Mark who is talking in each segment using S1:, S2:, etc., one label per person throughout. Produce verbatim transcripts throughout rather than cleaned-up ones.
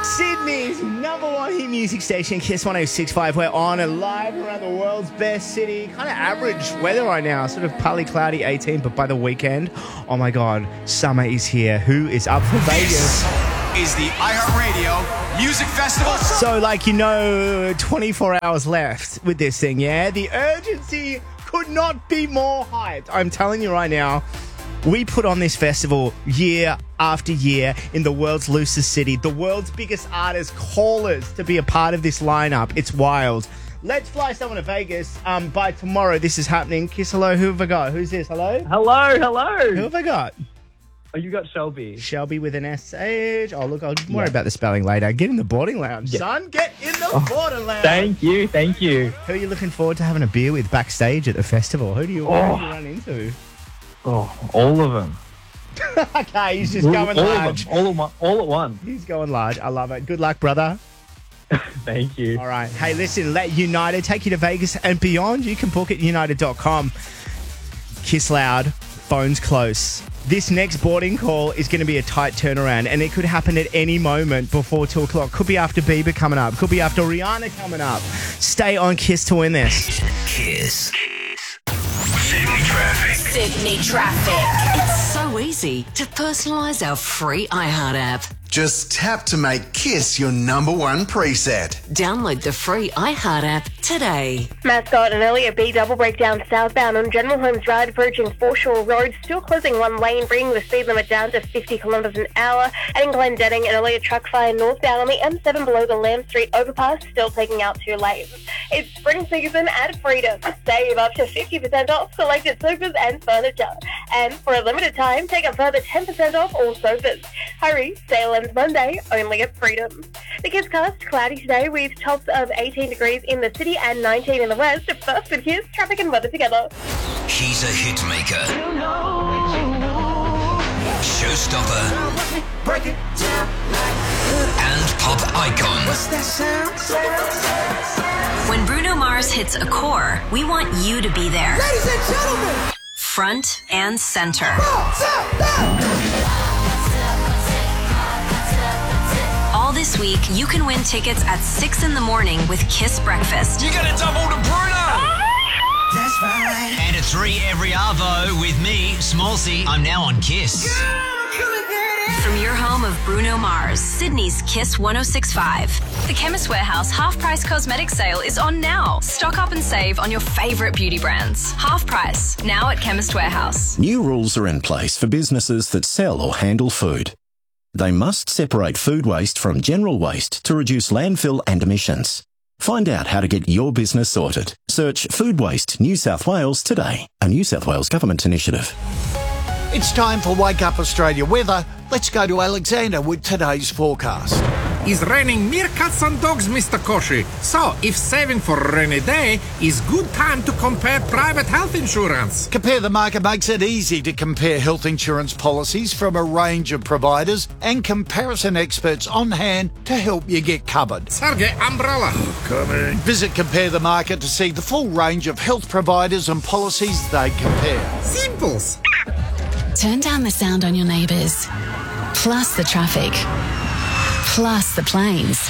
S1: Sydney's number one hit music station, Kiss one oh six point five. We're on and live around the world's best city. Kind of average weather right now, sort of partly cloudy, eighteen, but by the weekend, oh my God, summer is here. Who is up for Vegas?
S2: Is the iHeartRadio Music Festival.
S1: So, like, you know, twenty-four hours left with this thing, yeah? The urgency could not be more hyped. I'm telling you right now, we put on this festival year after year in the world's loosest city. The world's biggest artists call us to be a part of this lineup. It's wild. Let's fly someone to Vegas. Um, by tomorrow, this is happening. Kiss, hello. Who have I got? Who's this? Hello?
S3: Hello, hello.
S1: Who have I got?
S3: Oh, you got Shelby.
S1: Shelby with an S H. Oh, look, I'll worry yeah. about the spelling later. Get in the boarding lounge, yeah. son. Get in the oh, boarding lounge.
S3: Thank you, thank you.
S1: Who are you looking forward to having a beer with backstage at the festival? Who do you, oh. who do you run into?
S3: Oh, all of them.
S1: Okay, he's just
S3: all,
S1: going
S3: all
S1: large.
S3: Of them, all, of one, all at once.
S1: He's going large. I love it. Good luck, brother.
S3: Thank you.
S1: All right. Hey, listen, let United take you to Vegas and beyond. You can book at united dot com. Kiss loud, phones close. This next boarding call is going to be a tight turnaround, and it could happen at any moment before two o'clock. Could be after Bieber coming up. Could be after Rihanna coming up. Stay on Kiss to win this.
S4: Kiss. Sydney traffic.
S5: Sydney traffic. It's so easy to personalise our free iHeart app.
S4: Just tap to make Kiss your number one preset.
S5: Download the free iHeart app today.
S6: Mascot, an earlier B double breakdown southbound on General Holmes Drive approaching Foreshore Road, still closing one lane, bringing the speed limit down to fifty kilometres an hour. And in Glendetting, an earlier truck fire northbound on the M seven below the Lamb Street overpass, still taking out two lanes. It's spring season at Freedom. Save up to fifty percent off selected sofas and furniture. And for a limited time, take a further ten percent off all sofas. Hurry, sale ends Monday, only at Freedom. The Kiss cast, cloudy today with tops of eighteen degrees in the city and nineteen in the west. First with Kiss, traffic and weather together.
S4: He's a hit maker. You know. Showstopper. Break it down. And pop icon. What's that sound?
S7: When Bruno Mars hits a core, we want you to be there.
S8: Ladies and gentlemen.
S7: Front and center. All this week, you can win tickets at six in the morning with Kiss Breakfast.
S2: You got a double to Bruno!
S8: That's right.
S9: And at three every arvo with me, Smallsy. I'm now on Kiss.
S7: From your home of Bruno Mars, Sydney's Kiss one oh six point five.
S10: The Chemist Warehouse half-price cosmetic sale is on now. Stock up and save on your favourite beauty brands. Half price, now at Chemist Warehouse.
S11: New rules are in place for businesses that sell or handle food. They must separate food waste from general waste to reduce landfill and emissions. Find out how to get your business sorted. Search Food Waste New South Wales today, a New South Wales government initiative.
S12: It's time for Wake Up Australia weather. Let's go to Alexander with today's forecast.
S13: It's raining meerkats and dogs, Mister Koshi. So, if saving for a rainy day is good time to compare private health insurance.
S12: Compare the Market makes it easy to compare health insurance policies from a range of providers and comparison experts on hand to help you get covered.
S13: Sergey Umbrella.
S12: Coming. Visit Compare the Market to see the full range of health providers and policies they compare.
S13: Simples.
S14: Turn down the sound on your neighbours, plus the traffic, plus the planes.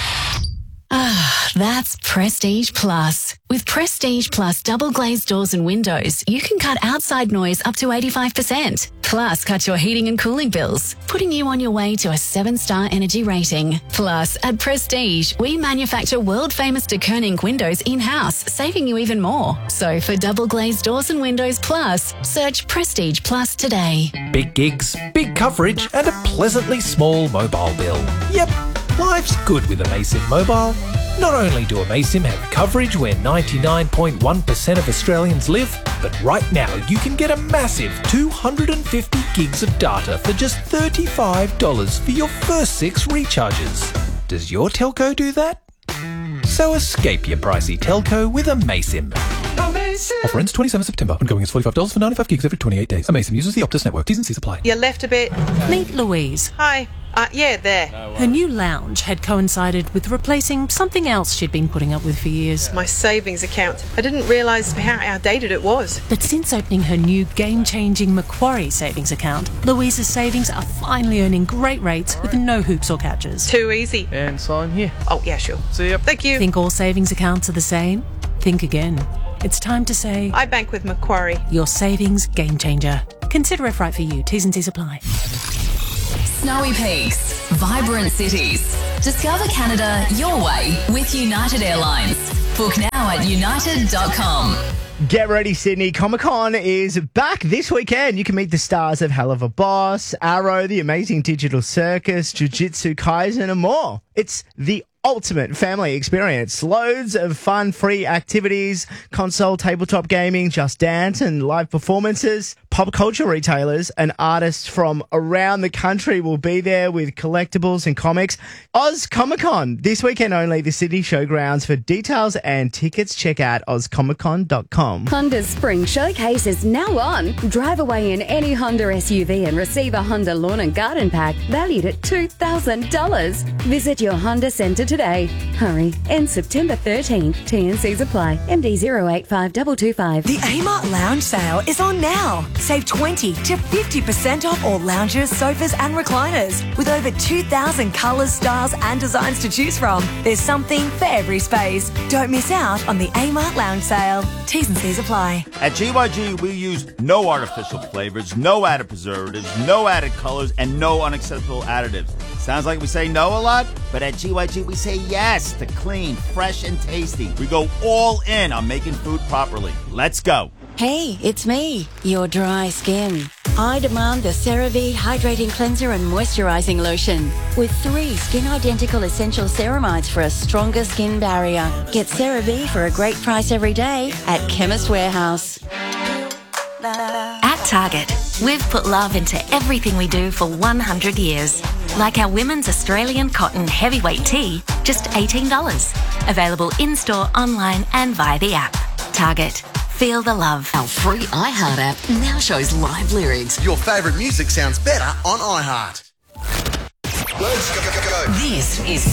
S14: Ah, that's Prestige Plus. With Prestige Plus double glazed doors and windows, you can cut outside noise up to eighty-five percent. Plus, cut your heating and cooling bills, putting you on your way to a seven-star energy rating. Plus, at Prestige, we manufacture world-famous de Koning windows in-house, saving you even more. So for double glazed doors and windows plus, search Prestige Plus today.
S15: Big gigs, big coverage, and a pleasantly small mobile bill. Yep. Life's good with Amaysim Mobile. Not only do Amaysim have coverage where ninety-nine point one percent of Australians live, but right now you can get a massive two hundred fifty gigs of data for just thirty-five dollars for your first six recharges. Does your telco do that? So escape your pricey telco with Amaysim. Offer ends twenty-seventh of September. Ongoing is forty-five dollars for ninety-five gigs every twenty-eight days. Amaysim uses the Optus network. T's and C's apply.
S16: You left a bit.
S14: Meet Louise.
S16: Hi. Uh, yeah, there.
S17: Her new lounge had coincided with replacing something else she'd been putting up with for years.
S16: My savings account. I didn't realise how outdated it was.
S17: But since opening her new game-changing Macquarie savings account, Louisa's savings are finally earning great rates with no hoops or catches.
S16: Too easy.
S1: And sign here.
S16: Oh, yeah, sure.
S1: See ya.
S16: Thank you.
S17: Think all savings accounts are the same? Think again. It's time to say...
S16: I bank with Macquarie.
S17: Your savings game changer. Consider if right for you. T's and C's apply.
S7: Snowy peaks, vibrant cities. Discover Canada your way with United Airlines. Book now at united dot com.
S1: Get ready, Sydney. Comic-Con is back this weekend. You can meet the stars of Hell of a Boss, Arrow, The Amazing Digital Circus, Jujutsu Kaisen, and more. It's the ultimate family experience. Loads of fun, free activities, console, tabletop gaming, Just Dance, and live performances. Pop culture retailers and artists from around the country will be there with collectibles and comics. Oz Comic Con, this weekend only, the Sydney Showgrounds. For details and tickets, check out oz comic con dot com.
S18: Honda's Spring Showcase is now on. Drive away in any Honda S U V and receive a Honda Lawn and Garden Pack valued at two thousand dollars. Visit your Honda Centre today. Hurry. End September thirteenth. T and C's apply. M D zero eight five two two five.
S19: The Amart Lounge sale is on now. Save twenty to fifty percent off all lounges, sofas and recliners. With over two thousand colours, styles and designs to choose from. There's something for every space. Don't miss out on the Amart Lounge sale. T's and C's apply.
S20: At G Y G, we use no artificial flavors, no added preservatives, no added colors, and no unacceptable additives. Sounds like we say no a lot, but at G Y G, we say yes to clean, fresh, and tasty. We go all in on making food properly. Let's go.
S21: Hey, it's me, your dry skin. I demand the CeraVe Hydrating Cleanser and Moisturising Lotion with three skin-identical essential ceramides for a stronger skin barrier. Get CeraVe for a great price every day at Chemist Warehouse.
S22: At Target, we've put love into everything we do for one hundred years. Like our women's Australian cotton heavyweight tee, just eighteen dollars. Available in-store, online and via the app. Target. Feel the love.
S5: Our free iHeart app now shows live lyrics.
S23: Your favourite music sounds better on iHeart.
S5: Let's go, go, go. This is